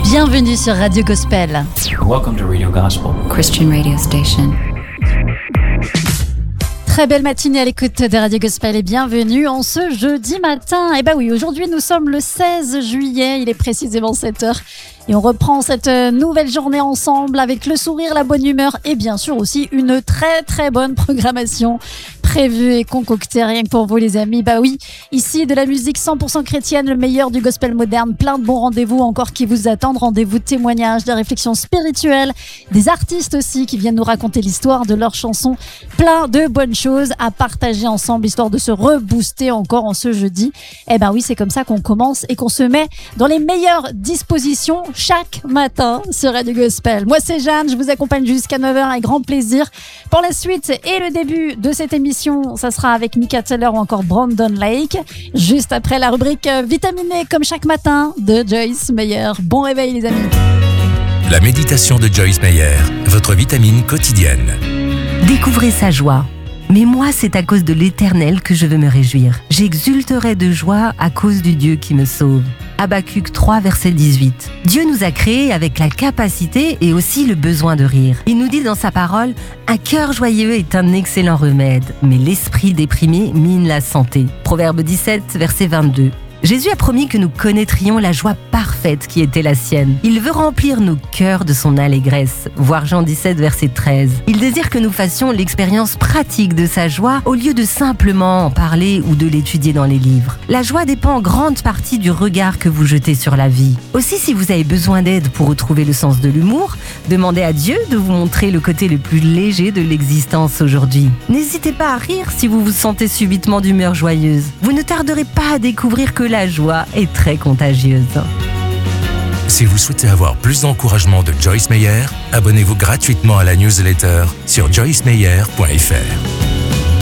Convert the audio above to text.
Bienvenue sur Radio Gospel. Welcome to Radio Gospel, Christian radio station. Très belle matinée à l'écoute de Radio Gospel et bienvenue en ce jeudi matin. Et bah oui, aujourd'hui nous sommes le 16 juillet, il est précisément 7h. Et on reprend cette nouvelle journée ensemble avec le sourire, la bonne humeur et bien sûr aussi une très très bonne programmation prévue et concoctée rien que pour vous les amis. Bah oui, ici de la musique 100% chrétienne, le meilleur du gospel moderne, plein de bons rendez-vous encore qui vous attendent, rendez-vous de témoignages, de réflexions spirituelles, des artistes aussi qui viennent nous raconter l'histoire de leurs chansons, plein de bonnes choses à partager ensemble histoire de se rebooster encore en ce jeudi. Et bah oui, c'est comme ça qu'on commence et qu'on se met dans les meilleures dispositions chaque matin sur Radio Gospel. Moi c'est Jeanne, je vous accompagne jusqu'à 9h avec grand plaisir. Pour la suite et le début de cette émission, ça sera avec Mika Teller ou encore Brandon Lake. Juste après la rubrique vitaminée comme chaque matin de Joyce Meyer. Bon réveil les amis. La méditation de Joyce Meyer, votre vitamine quotidienne. Découvrez sa joie. Mais moi, c'est à cause de l'Éternel que je veux me réjouir. J'exulterai de joie à cause du Dieu qui me sauve. Habakkuk 3, verset 18. Dieu nous a créés avec la capacité et aussi le besoin de rire. Il nous dit dans sa parole, « Un cœur joyeux est un excellent remède, mais l'esprit déprimé mine la santé. » Proverbe 17, verset 22. Jésus a promis que nous connaîtrions la joie parfaite qui était la sienne. Il veut remplir nos cœurs de son allégresse. Voir Jean 17, verset 13. Il désire que nous fassions l'expérience pratique de sa joie au lieu de simplement en parler ou de l'étudier dans les livres. La joie dépend en grande partie du regard que vous jetez sur la vie. Aussi, si vous avez besoin d'aide pour retrouver le sens de l'humour, demandez à Dieu de vous montrer le côté le plus léger de l'existence aujourd'hui. N'hésitez pas à rire si vous vous sentez subitement d'humeur joyeuse. Vous ne tarderez pas à découvrir que la joie est très contagieuse. Si vous souhaitez avoir plus d'encouragement de Joyce Meyer, abonnez-vous gratuitement à la newsletter sur joycemeyer.fr.